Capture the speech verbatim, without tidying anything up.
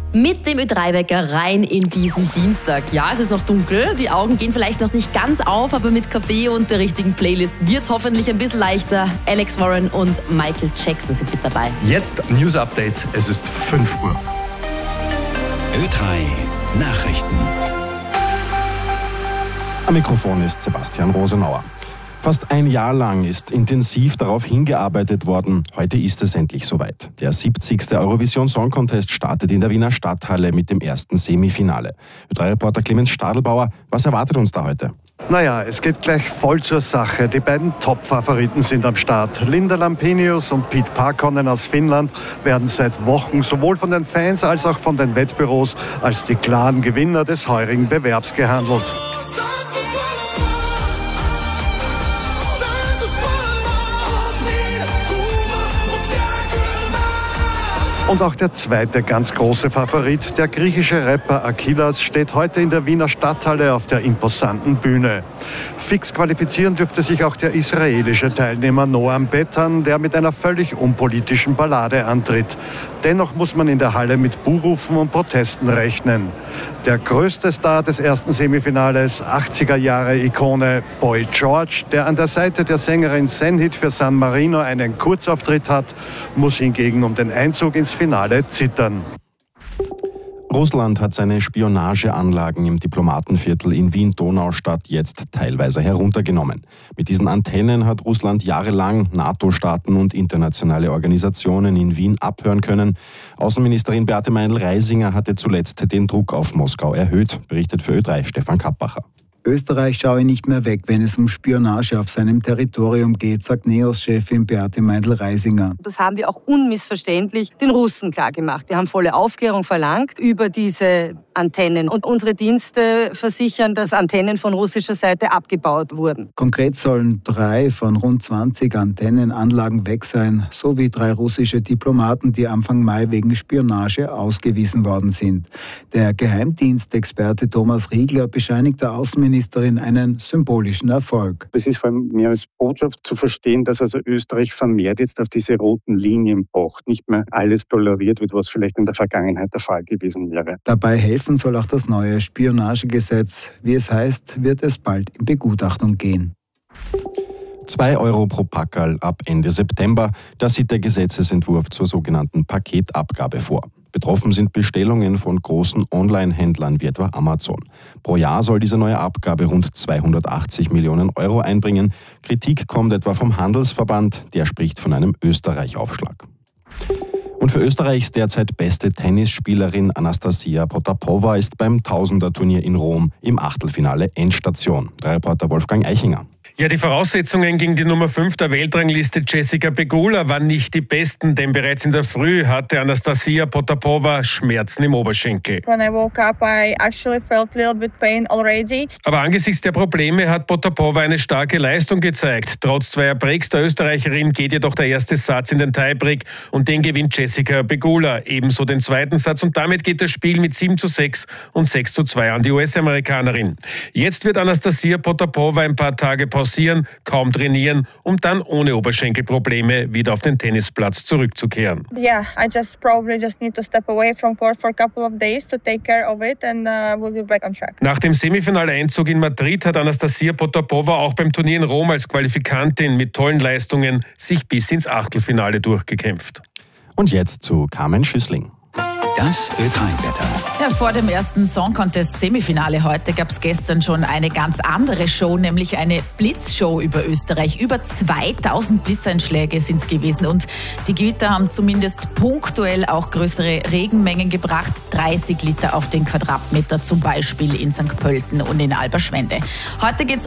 Mit dem Ö drei Wecker rein in diesen Dienstag. Ja, es ist noch dunkel, die Augen gehen vielleicht noch nicht ganz auf, aber mit Kaffee und der richtigen Playlist wird es hoffentlich ein bisschen leichter. Alex Warren und Michael Jackson sind mit dabei. Jetzt News Update, es ist fünf Uhr. Ö drei Nachrichten. Am Mikrofon ist Sebastian Rosenauer. Fast ein Jahr lang ist intensiv darauf hingearbeitet worden. Heute ist es endlich soweit. Der siebzigste Eurovision Song Contest startet in der Wiener Stadthalle mit dem ersten Semifinale. Ö drei Reporter Clemens Stadelbauer, was erwartet uns da heute? Naja, es geht gleich voll zur Sache. Die beiden Top-Favoriten sind am Start. Linda Lampenius und Pete Parkkonen aus Finnland werden seit Wochen sowohl von den Fans als auch von den Wettbüros als die klaren Gewinner des heurigen Bewerbs gehandelt. Und auch der zweite ganz große Favorit, der griechische Rapper Akilas, steht heute in der Wiener Stadthalle auf der imposanten Bühne. Fix qualifizieren dürfte sich auch der israelische Teilnehmer Noam Betan, der mit einer völlig unpolitischen Ballade antritt. Dennoch muss man in der Halle mit Buhrufen und Protesten rechnen. Der größte Star des ersten Semifinales, achtziger-Jahre-Ikone Boy George, der an der Seite der Sängerin Senhit für San Marino einen Kurzauftritt hat, muss hingegen um den Einzug ins Finale zittern. Russland hat seine Spionageanlagen im Diplomatenviertel in Wien-Donaustadt jetzt teilweise heruntergenommen. Mit diesen Antennen hat Russland jahrelang NATO-Staaten und internationale Organisationen in Wien abhören können. Außenministerin Beate Meindl-Reisinger hatte zuletzt den Druck auf Moskau erhöht, berichtet für Ö drei Stefan Kappacher. Österreich schaue nicht mehr weg, wenn es um Spionage auf seinem Territorium geht, sagt NEOS-Chefin Beate Meindl-Reisinger. Das haben wir auch unmissverständlich den Russen klargemacht. Wir haben volle Aufklärung verlangt über diese Antennen. Und unsere Dienste versichern, dass Antennen von russischer Seite abgebaut wurden. Konkret sollen drei von rund zwanzig Antennenanlagen weg sein, sowie drei russische Diplomaten, die Anfang Mai wegen Spionage ausgewiesen worden sind. Der Geheimdienstexperte Thomas Riegler bescheinigt der Außenministerin einen symbolischen Erfolg. Es ist vor allem mehr als Botschaft zu verstehen, dass also Österreich vermehrt jetzt auf diese roten Linien pocht, nicht mehr alles toleriert wird, was vielleicht in der Vergangenheit der Fall gewesen wäre. Dabei helfen soll auch das neue Spionagegesetz. Wie es heißt, wird es bald in Begutachtung gehen. zwei Euro pro Packerl ab Ende September. Das sieht der Gesetzesentwurf zur sogenannten Paketabgabe vor. Betroffen sind Bestellungen von großen Online-Händlern wie etwa Amazon. Pro Jahr soll diese neue Abgabe rund zweihundertachtzig Millionen Euro einbringen. Kritik kommt etwa vom Handelsverband, der spricht von einem Österreich-Aufschlag. Und für Österreichs derzeit beste Tennisspielerin Anastasia Potapova ist beim Tausender-Turnier in Rom im Achtelfinale Endstation. Der Reporter Wolfgang Eichinger. Ja, die Voraussetzungen gegen die Nummer fünf der Weltrangliste Jessica Pegula waren nicht die besten, denn bereits in der Früh hatte Anastasia Potapova Schmerzen im Oberschenkel. When I woke up, I actually felt a little bit pain already. Aber angesichts der Probleme hat Potapova eine starke Leistung gezeigt. Trotz zweier Breaks der Österreicherin geht jedoch der erste Satz in den Tiebreak und den gewinnt Jessica Pegula. Ebenso den zweiten Satz und damit geht das Spiel mit sieben zu sechs und sechs zu zwei an die U S-Amerikanerin. Jetzt wird Anastasia Potapova ein paar Tage pausieren, kaum trainieren, um dann ohne Oberschenkelprobleme wieder auf den Tennisplatz zurückzukehren. Yeah, I just probably just need to step away from court for a couple of days to take care of it and uh, we'll be back on track. Nach dem Semifinaleinzug in Madrid hat Anastasia Potapova auch beim Turnier in Rom als Qualifikantin mit tollen Leistungen sich bis ins Achtelfinale durchgekämpft. Und jetzt zu Carmen Schüssling. Das Ö drei Wetter. Ja, vor dem ersten Song Contest Semifinale heute gab es gestern schon eine ganz andere Show, nämlich eine Blitzshow über Österreich. Über zweitausend Blitzeinschläge sind es gewesen und die Gewitter haben zumindest punktuell auch größere Regenmengen gebracht. dreißig Liter auf den Quadratmeter zum Beispiel in Sankt Pölten und in Alberschwende. Heute geht's